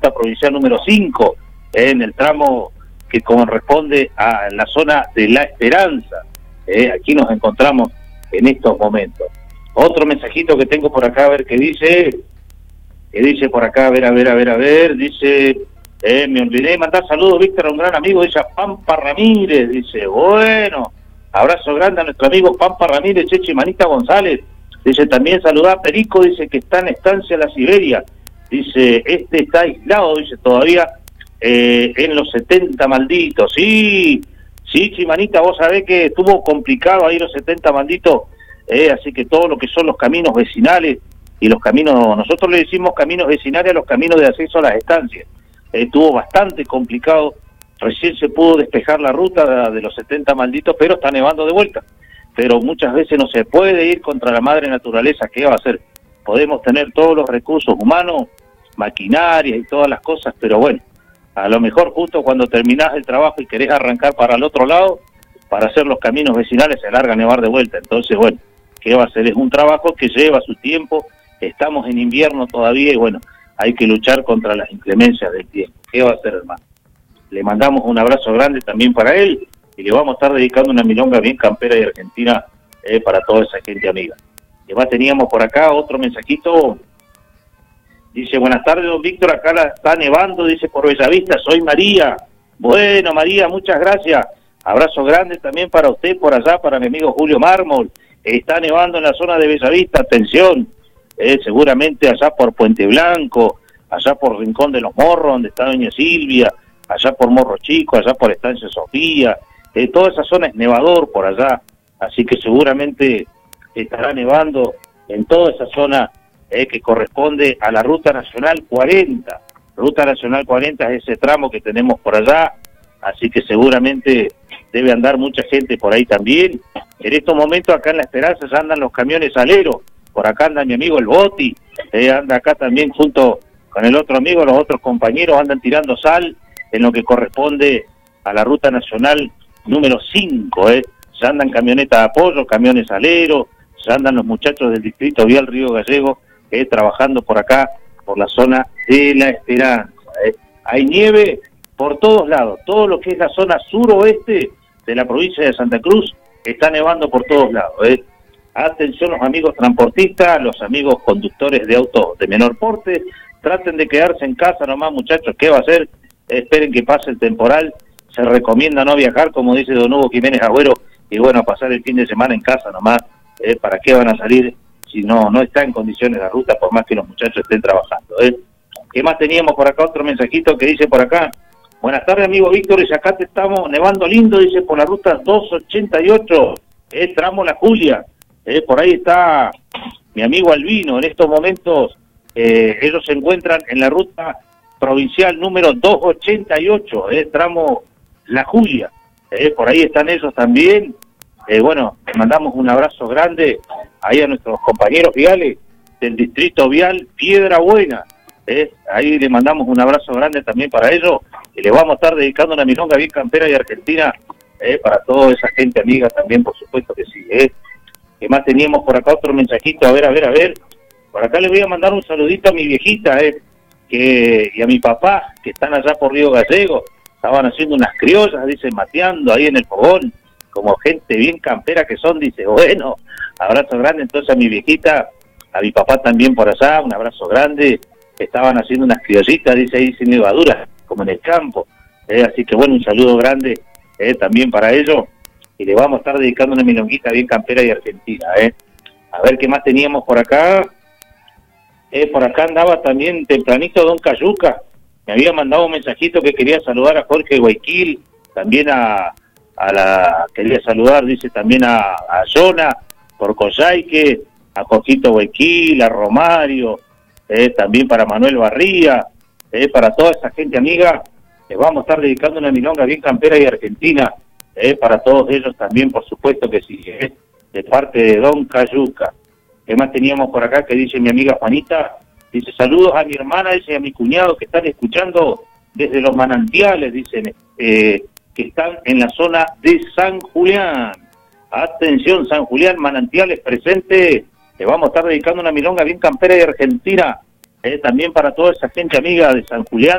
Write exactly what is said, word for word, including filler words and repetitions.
ruta provincial número cinco, eh, en el tramo que corresponde a la zona de La Esperanza. Eh, aquí nos encontramos en estos momentos. Otro mensajito que tengo por acá, a ver qué dice, que dice por acá, a ver, a ver, a ver, a ver, dice, eh, me olvidé de mandar saludos, Víctor, a un gran amigo, dice Pampa Ramírez, dice, bueno, abrazo grande a nuestro amigo Pampa Ramírez, Chechi Manita González, dice también saludar a Perico, dice que está en estancia La Siberia, dice, este está aislado, dice todavía eh, en los setenta malditos, sí, sí, Chimanita, vos sabés que estuvo complicado ahí los setenta malditos, eh, así que todo lo que son los caminos vecinales y los caminos, nosotros le decimos caminos vecinales a los caminos de acceso a las estancias, eh, estuvo bastante complicado, recién se pudo despejar la ruta de, de los setenta malditos, pero está nevando de vuelta. Pero muchas veces no se puede ir contra la madre naturaleza. ¿Qué va a hacer? Podemos tener todos los recursos humanos, maquinaria y todas las cosas, pero bueno, a lo mejor justo cuando terminás el trabajo y querés arrancar para el otro lado, para hacer los caminos vecinales, se larga a nevar de vuelta. Entonces, bueno, ¿qué va a hacer? Es un trabajo que lleva su tiempo, estamos en invierno todavía y bueno, hay que luchar contra las inclemencias del tiempo. ¿Qué va a hacer, hermano? Le mandamos un abrazo grande también para él, y le vamos a estar dedicando una milonga bien campera y argentina eh, para toda esa gente amiga. Además teníamos por acá otro mensajito, dice, buenas tardes, don Víctor, acá la está nevando, dice, por Bellavista, soy María. Bueno, María, muchas gracias. Abrazo grande también para usted, por allá, para mi amigo Julio Mármol. Está nevando en la zona de Bellavista, atención, eh, seguramente allá por Puente Blanco, allá por Rincón de los Morros, donde está doña Silvia, allá por Morro Chico, allá por Estancia Sofía, Eh, toda esa zona es nevador por allá, así que seguramente estará nevando en toda esa zona eh, que corresponde a la Ruta Nacional cuarenta. Ruta Nacional cuarenta es ese tramo que tenemos por allá, así que seguramente debe andar mucha gente por ahí también. En estos momentos acá en La Esperanza ya andan los camiones aleros, por acá anda mi amigo el Boti, eh, anda acá también junto con el otro amigo, los otros compañeros andan tirando sal en lo que corresponde a la Ruta Nacional número cinco, eh. ya andan camionetas de apoyo, camiones aleros, ya andan los muchachos del distrito vial Río Gallego, eh, trabajando por acá, por la zona de La Esperanza. Eh. Hay nieve por todos lados, todo lo que es la zona suroeste de la provincia de Santa Cruz, está nevando por todos lados. Eh. Atención los amigos transportistas, los amigos conductores de autos de menor porte, traten de quedarse en casa nomás, muchachos, ¿qué va a hacer? Eh, esperen que pase el temporal. Se recomienda no viajar, como dice don Hugo Jiménez Agüero, y bueno, pasar el fin de semana en casa nomás, eh, ¿para qué van a salir si no no está en condiciones la ruta, por más que los muchachos estén trabajando? Eh? ¿Qué más teníamos por acá? Otro mensajito que dice por acá, buenas tardes amigo Víctor, y acá te estamos nevando lindo, dice, por la ruta doscientos ochenta y ocho, eh, tramo La Julia, eh, por ahí está mi amigo Albino, en estos momentos eh, ellos se encuentran en la ruta provincial número doscientos ochenta y ocho, eh, tramo La Julia, eh, por ahí están ellos también. Eh, bueno, les mandamos un abrazo grande ahí a nuestros compañeros viales del distrito vial Piedra Buena, eh, ahí les mandamos un abrazo grande también para ellos, y les vamos a estar dedicando una milonga bien campera y argentina eh, para toda esa gente amiga también, por supuesto que sí. Eh. ¿Qué más teníamos por acá? Otro mensajito, a ver, a ver, a ver, por acá les voy a mandar un saludito a mi viejita eh, que, y a mi papá, que están allá por Río Gallego. Estaban haciendo unas criollas, dice, mateando ahí en el fogón, como gente bien campera que son, dice, bueno, abrazo grande entonces a mi viejita, a mi papá también por allá, un abrazo grande, estaban haciendo unas criollitas, dice ahí sin levadura, como en el campo, eh, así que bueno, un saludo grande eh, también para ellos, y le vamos a estar dedicando una milonguita bien campera y argentina, eh. A ver qué más teníamos por acá, eh, por acá andaba también tempranito don Cayuca, me había mandado un mensajito que quería saludar a Jorge Guayquil, también a, a la, quería saludar, dice también a, a Jonah, por Coyhaique, a Jorgito Guayquil, a Romario, eh, también para Manuel Barría, eh, para toda esa gente amiga, les vamos a estar dedicando una milonga bien campera y argentina, eh, para todos ellos también, por supuesto que sí, eh, de parte de don Cayuca. ¿Qué más teníamos por acá que dice mi amiga Juanita? Dice, saludos a mi hermana, dice, a mi cuñado que están escuchando desde los manantiales, dicen, eh, que están en la zona de San Julián. Atención, San Julián, manantiales presente. Le vamos a estar dedicando una milonga bien campera y argentina, eh, también para toda esa gente amiga de San Julián.